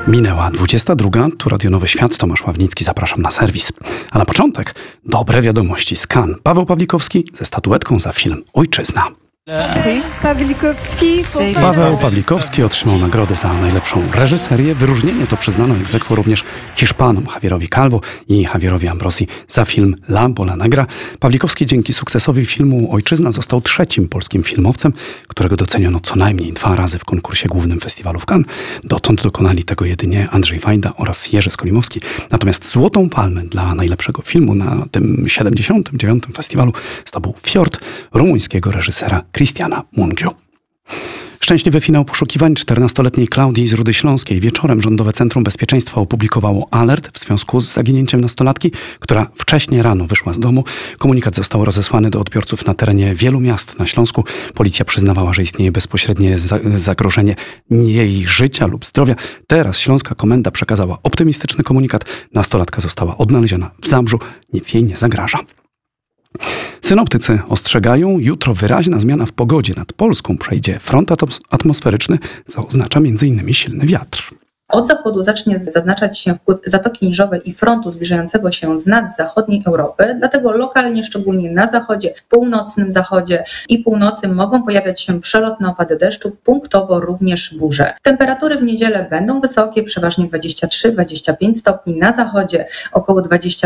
Minęła 22. Tu Radio Nowy Świat, Tomasz Ławnicki, zapraszam na serwis. A na początek dobre wiadomości z Cannes. Paweł Pawlikowski ze statuetką za film Ojczyzna. Paweł Pawlikowski otrzymał nagrodę za najlepszą reżyserię. Wyróżnienie to przyznano ex aequo również Hiszpanom Javierowi Calvo i Javierowi Ambrosi za film La Bola Negra. Pawlikowski dzięki sukcesowi filmu Ojczyzna został trzecim polskim filmowcem, którego doceniono co najmniej 2 razy w konkursie głównym festiwalu w Cannes. Dotąd dokonali tego jedynie Andrzej Wajda oraz Jerzy Skolimowski. Natomiast Złotą Palmę dla najlepszego filmu na tym 79. festiwalu zdobył Fjord rumuńskiego reżysera Cristiana Mungiu. Szczęśliwy finał poszukiwań 14-letniej Klaudii z Rudy Śląskiej. Wieczorem Rządowe Centrum Bezpieczeństwa opublikowało alert w związku z zaginięciem nastolatki, która wcześnie rano wyszła z domu. Komunikat został rozesłany do odbiorców na terenie wielu miast na Śląsku. Policja przyznawała, że istnieje bezpośrednie zagrożenie jej życia lub zdrowia. Teraz Śląska Komenda przekazała optymistyczny komunikat. Nastolatka została odnaleziona w Zabrzu. Nic jej nie zagraża. Synoptycy ostrzegają, jutro wyraźna zmiana w pogodzie. Nad Polską przejdzie front atmosferyczny, co oznacza m.in. silny wiatr. Od zachodu zacznie zaznaczać się wpływ Zatoki Niżowej i frontu zbliżającego się z nad zachodniej Europy, dlatego lokalnie, szczególnie na zachodzie, północnym zachodzie i północy mogą pojawiać się przelotne opady deszczu, punktowo również burze. Temperatury w niedzielę będą wysokie, przeważnie 23-25 stopni, na zachodzie około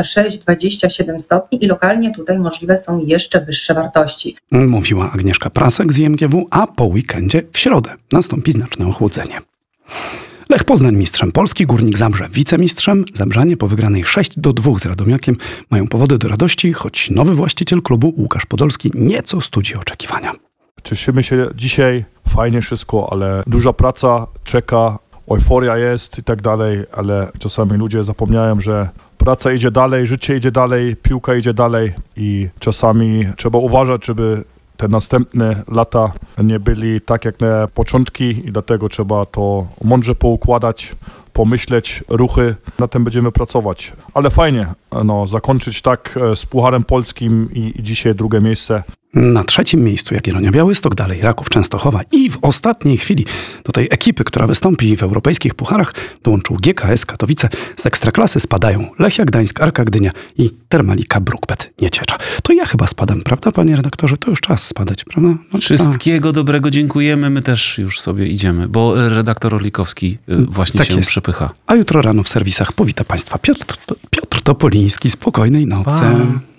26-27 stopni i lokalnie tutaj możliwe są jeszcze wyższe wartości. Mówiła Agnieszka Prasek z IMGW, a po weekendzie w środę nastąpi znaczne ochłodzenie. Lech Poznań mistrzem Polski, Górnik Zabrze wicemistrzem. Zabrzanie po wygranej 6-2 z Radomiakiem mają powody do radości, choć nowy właściciel klubu Łukasz Podolski nieco studzi oczekiwania. Cieszymy się dzisiaj, fajnie wszystko, ale duża praca czeka, euforia jest i tak dalej, ale czasami ludzie zapomniają, że praca idzie dalej, życie idzie dalej, piłka idzie dalej i czasami trzeba uważać, żeby te następne lata nie byli tak jak na początki i dlatego trzeba to mądrze poukładać, pomyśleć, ruchy, na tym będziemy pracować. Ale fajnie, zakończyć tak z Pucharem Polskim i dzisiaj drugie miejsce. Na trzecim miejscu Jagiellonia Białystok, dalej Raków Częstochowa i w ostatniej chwili do tej ekipy, która wystąpi w europejskich pucharach, dołączył GKS Katowice. Z Ekstraklasy spadają Lechia Gdańsk, Arka Gdynia i Termalika Brukbet Nieciecza. To ja chyba spadam, prawda, panie redaktorze? To już czas spadać, prawda? Wszystkiego dobrego dziękujemy, my też już sobie idziemy, bo redaktor Orlikowski właśnie tak się przepycha. A jutro rano w serwisach powita państwa Piotr Topoliński. Spokojnej nocy. Pa.